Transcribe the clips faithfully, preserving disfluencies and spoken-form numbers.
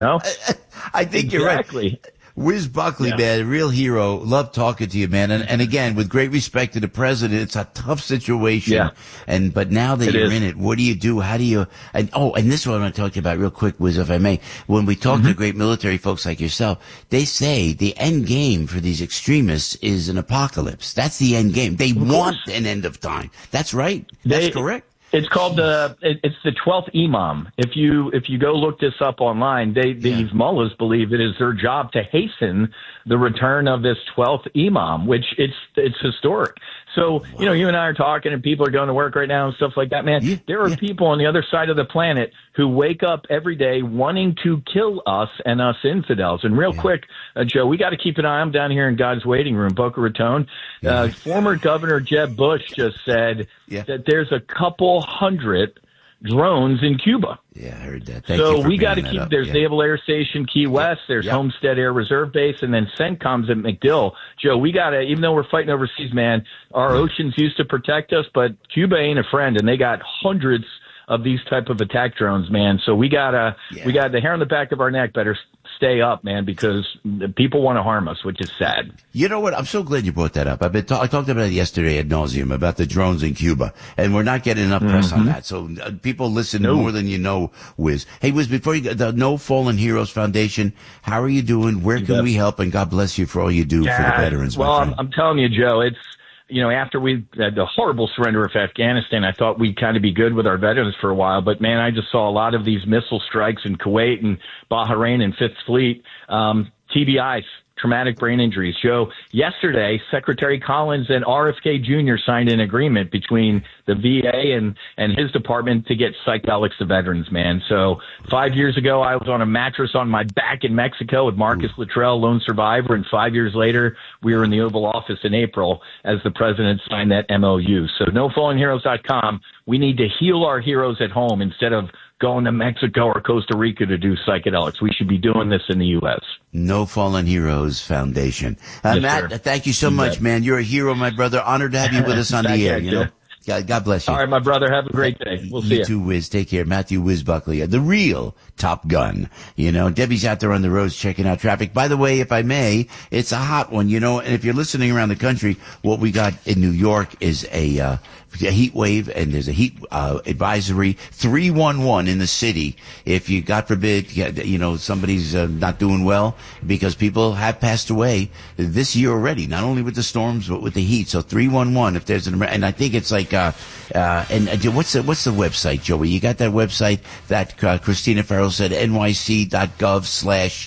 No, I think exactly. you're right. Wiz Buckley, Yeah. man, real hero. Love talking to you, man. And, and again, with great respect to the president, it's a tough situation. Yeah. And, but now that It you're is. in it, what do you do? How do you, and, oh, and this is what I want to talk to you about real quick, Wiz, if I may. When we talk Mm-hmm. to great military folks like yourself, they say the end game for these extremists is an apocalypse. That's the end game. They want an end of time. That's right. That's They- correct. It's called the it, it's the twelfth Imam. If you if you go look this up online, they these Yeah. mullahs believe it is their job to hasten the return of this twelfth Imam, which it's it's historic. So, you know, you and I are talking and people are going to work right now and stuff like that, man. Yeah, There are yeah. people on the other side of the planet who wake up every day wanting to kill us and us infidels. And real quick, uh, Joe, we got to keep an eye. I'm down here in God's waiting room, Boca Raton. Uh, former Governor Jeb Bush just said Yeah. that there's a couple hundred drones in Cuba. Yeah, I heard that. Thank so you for we got to bringing that keep, up. there's Yeah. Naval Air Station Key West, there's Yep. Homestead Air Reserve Base, and then CENTCOM's at MacDill. Joe, we got to, even though we're fighting overseas, man, our oceans used to protect us, but Cuba ain't a friend, and they got hundreds of these type of attack drones, man. So we got to, Yeah. we got the hair on the back of our neck better stay up, man, because people want to harm us, which is sad. You know what? I'm so glad you brought that up. I've been ta- I talked about it yesterday ad nauseum about the drones in Cuba, and we're not getting enough press on that. So uh, people listen No. more than you know, Wiz. Hey, Wiz, before you go, the No Fallen Heroes Foundation, how are you doing? Where can bet. we help? And God bless you for all you do for the Yeah, veterans, Well, my I'm, friend. I'm telling you, Joe, it's, you know, after we had the horrible surrender of Afghanistan, I thought we'd kind of be good with our veterans for a while. But, man, I just saw a lot of these missile strikes in Kuwait and Bahrain and Fifth Fleet, um, T B Is, traumatic brain injuries. Joe, yesterday, Secretary Collins and R F K Junior signed an agreement between the V A and, and his department to get psychedelics to veterans, man. So five years ago, I was on a mattress on my back in Mexico with Marcus Luttrell, lone survivor, and five years later, we were in the Oval Office in April as the president signed that M O U. So no fallen heroes dot com. We need to heal our heroes at home instead of going to Mexico or Costa Rica to do psychedelics. We should be doing this in the U S. No Fallen Heroes Foundation. Uh, Yes, Matt, sir. thank you so You much, bet. man. You're a hero, my brother. Honored to have you with us on Thank the you, air, you know. too. God, God bless you. All right, my brother, have a great day. We'll see you you. too, Wiz. Take care. Matthew Wiz Buckley, the real Top Gun. You know, Debbie's out there on the roads checking out traffic. By the way, if I may, it's a hot one, you know, and if you're listening around the country, what we got in New York is a, uh, a heat wave, and there's a heat uh, advisory three one one in the city. If you, God forbid, you know, somebody's uh, not doing well, because people have passed away this year already, not only with the storms but with the heat. So three one one, if there's an, and I think it's like, uh, uh, and uh, what's the what's the website, Joey? You got that website that uh, Christina Farrell said, N Y C dot gov slash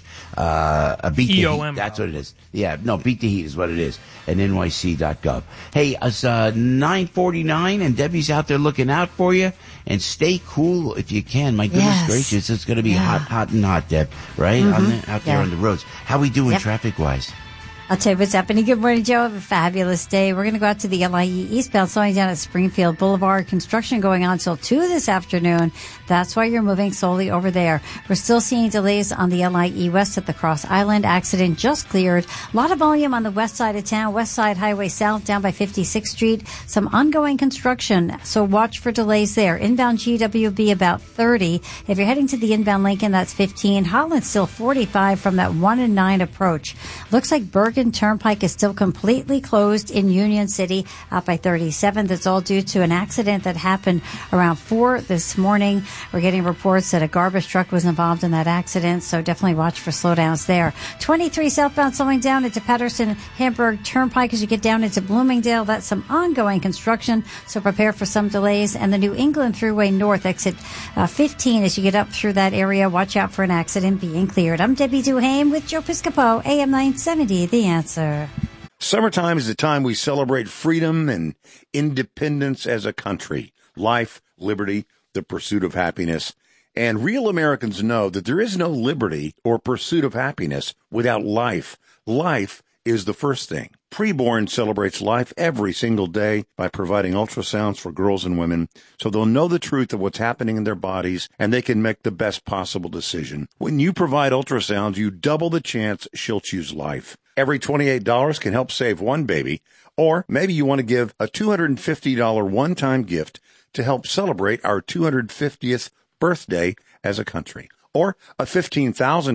uh, beat the E O M. heat. That's what it is. Yeah, no, beat the heat is what it is. And N Y C dot gov. Hey, it's uh, nine forty-nine, and Debbie's out there looking out for you. And stay cool if you can. My goodness Yes. gracious, it's going to be Yeah. hot, hot and hot, Deb. Right on the, out there Yeah. on the roads. How we doing Yep. traffic wise? I'll tell you what's happening. Good morning, Joe. Have a fabulous day. We're going to go out to the L I E eastbound, slowing down at Springfield Boulevard. Construction going on until two this afternoon. That's why you're moving slowly over there. We're still seeing delays on the L I E west at the Cross Island. Accident just cleared. A lot of volume on the west side of town. West Side Highway South down by fifty-sixth Street. Some ongoing construction, so watch for delays there. Inbound G W B about thirty. If you're heading to the inbound Lincoln, that's fifteen. Holland still forty-five from that one and nine approach. Looks like Bergen Turnpike is still completely closed in Union City out by thirty-seven. That's all due to an accident that happened around four this morning. We're getting reports that a garbage truck was involved in that accident, so definitely watch for slowdowns there. twenty-three southbound slowing down into Patterson Hamburg Turnpike as you get down into Bloomingdale. That's some ongoing construction, so prepare for some delays. And the New England Thruway North exit uh, fifteen as you get up through that area. Watch out for an accident being cleared. I'm Debbie Duhame with Joe Piscopo, A M nine seventy, The Answer. Summertime is the time we celebrate freedom and independence as a country. Life, liberty, the pursuit of happiness. And real Americans know that there is no liberty or pursuit of happiness without life. Life is the first thing. Preborn celebrates life every single day by providing ultrasounds for girls and women so they'll know the truth of what's happening in their bodies and they can make the best possible decision. When you provide ultrasounds, you double the chance she'll choose life. Every twenty-eight dollars can help save one baby, or maybe you want to give a two hundred fifty dollars one-time gift to help celebrate our two hundred fiftieth birthday as a country. or a fifteen thousand